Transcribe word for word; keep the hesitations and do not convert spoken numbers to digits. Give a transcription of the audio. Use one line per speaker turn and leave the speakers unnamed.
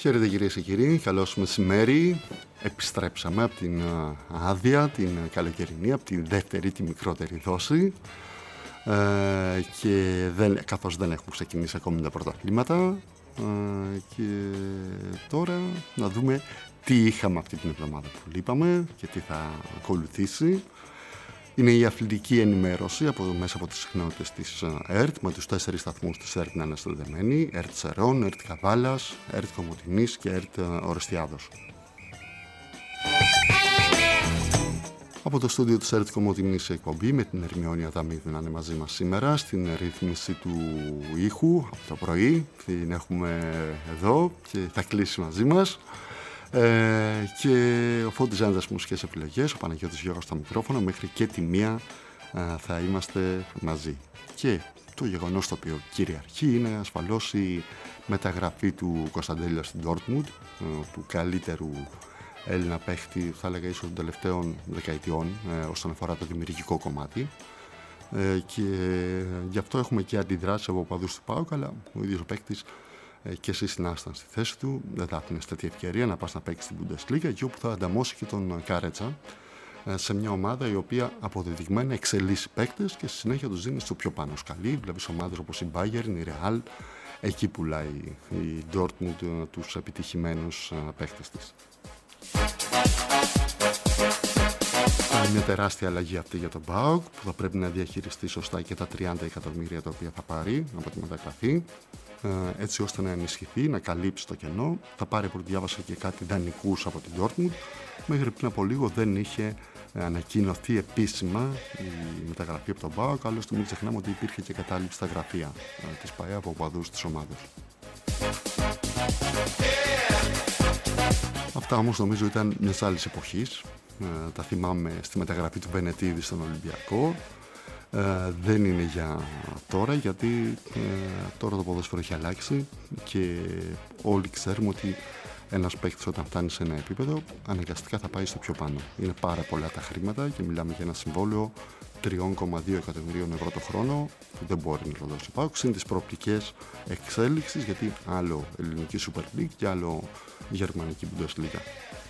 Χαίρετε κυρίες και κύριοι, καλώς μεσημέρι. Επιστρέψαμε από την άδεια, την καλοκαιρινή, από τη δεύτερη, τη μικρότερη δόση. Ε, και δεν, καθώς δεν έχουμε ξεκινήσει ακόμη τα πρωταθλήματα. Ε, και τώρα να δούμε τι είχαμε αυτή την εβδομάδα που λείπαμε και τι θα ακολουθήσει. Είναι η αθλητική ενημέρωση από, μέσα από τις συχνότητες της ΕΡΤ, με τους τέσσερις σταθμούς της ΕΡΤ να είναι συνδεδεμένοι: ΕΡΤ Σερών, ΕΡΤ Καβάλας, ΕΡΤ Κομοτηνής και ΕΡΤ Ορεστιάδος. Από το στούντιο της ΕΡΤ Κομοτηνής η εκπομπή με την Ερμιόνη Αδαμίδου να είναι μαζί μας σήμερα στην ρύθμιση του ήχου από το πρωί. Την έχουμε εδώ και θα κλείσει μαζί μας. Ε, και ο Φώτης Ζάντας μουσικές επιλογές, ο Παναγιώτης Γιώργος στο μικρόφωνο. Μέχρι και τη μία ε, θα είμαστε μαζί. Και το γεγονός το οποίο κυριαρχεί είναι ασφαλώς η μεταγραφή του Κωνσταντέλια στην Ντόρτμουντ, ε, του καλύτερου Έλληνα παίχτη, θα έλεγα ίσως των τελευταίων δεκαετιών, ε, όσον αφορά το δημιουργικό κομμάτι. Ε, και γι' αυτό έχουμε και αντιδράσεις από οπαδούς του ΠΑΟΚ, αλλά ο ίδιος ο παίκτης και εσείς να ήσταν στη θέση του, δεν θα έφτιανες τέτοια ευκαιρία να πας να παίξεις στην Bundesliga, εκεί όπου θα ανταμώσει και τον Καρέτσα σε μια ομάδα η οποία αποδεδειγμένα εξελίσσει παίκτες και στη συνέχεια τους δίνει στο πιο πάνω σκαλί. Βλέπεις ομάδες όπως η Bayern, η Real, εκεί πουλάει η Dortmund τους επιτυχημένους παίκτες της. Είναι μια τεράστια αλλαγή αυτή για τον ΠΑΟΚ, που θα πρέπει να διαχειριστεί σωστά και τα τριάντα εκατομμύρια τα οποία θα πάρει από τη μεταγραφή, έτσι ώστε να ενισχυθεί, να καλύψει το κενό. Θα πάρει, που διάβασα, και κάτι δανεικούς από την Dortmund. Μέχρι πριν από λίγο δεν είχε ανακοινωθεί επίσημα η μεταγραφή από τον ΠΑΟΚ, άλλωστε μην ξεχνάμε ότι υπήρχε και κατάληψη στα γραφεία της ΠΑΕ από οπαδούς της ομάδας. Αυτά όμως νομίζω ήταν μιας άλλης εποχής. Ε, τα θυμάμαι στη μεταγραφή του Βενετίδη στον Ολυμπιακό. Ε, δεν είναι για τώρα, γιατί ε, τώρα το ποδόσφαιρο έχει αλλάξει και όλοι ξέρουμε ότι ένας παίκτης όταν φτάνει σε ένα επίπεδο αναγκαστικά θα πάει στο πιο πάνω. Είναι πάρα πολλά τα χρήματα και μιλάμε για ένα συμβόλαιο τρία κόμμα δύο εκατομμυρίων ευρώ το χρόνο που δεν μπορεί να το δώσει ΠΑΟΚ, συν τις προοπτικές εξέλιξης, γιατί άλλο ελληνική Super League και άλλο γερμανική Bundesliga.